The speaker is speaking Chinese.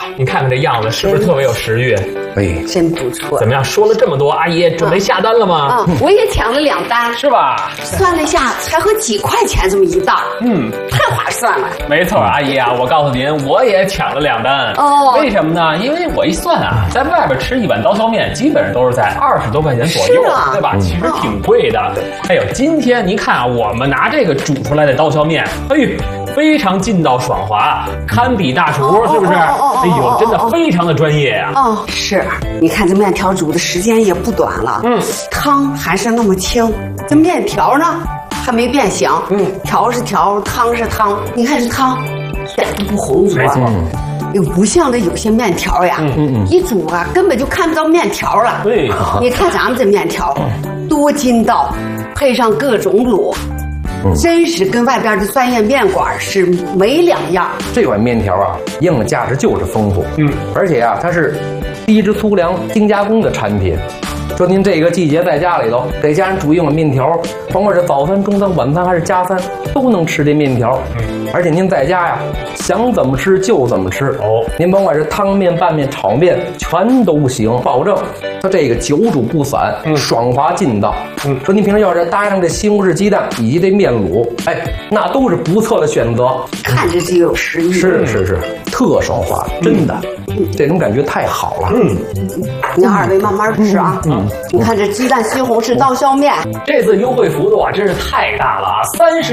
你看看这样子，是不是特别有食欲？ 哎， 真不错。 怎么样？说了这么多，阿姨准备下单了吗？ 我也抢了2单， 是吧？ 算了一下，才合几块钱这么一袋，太划算了。 没错，阿姨啊，我告诉您，我也抢了2单。为什么呢？因为我一算啊，在外边吃一碗刀削面，基本上都是在20多块钱左右，对吧？其实挺贵的。哎呦，今天您看啊，我们拿这个煮出来的刀削面，非常劲道爽滑，堪比大厨，是不是？哎呦，真的非常的专业呀。 是，你看这面条煮的时间也不短了，汤还是那么清，这面条呢还没变形，条是条，汤是汤，你看这汤一点都不浑浊，又不像这有些面条呀，一煮啊根本就看不到面条了。 对， 你看咱们这面条多筋道，配上各种卤。真是跟外边的专业面馆是没两样。 这款面条啊，营养价值就是丰富，而且啊，它是低脂粗粮精加工的产品。说您这个季节在家里头给家人煮一碗面条，甭管是早餐、中餐、晚餐还是加餐，都能吃这面条。而且您在家呀，想怎么吃就怎么吃。您甭管是汤面、拌面、炒面，全都行，保证它这个久煮不散，爽滑劲道。说您平时要是搭上这西红柿鸡蛋以及这面卤，那都是不错的选择。 看着就有食欲。 是，特爽滑，真的，这种感觉太好了。 您2位慢慢吃啊。你看这鸡蛋西红柿刀削面， 这次优惠幅度啊，真是太大了啊！30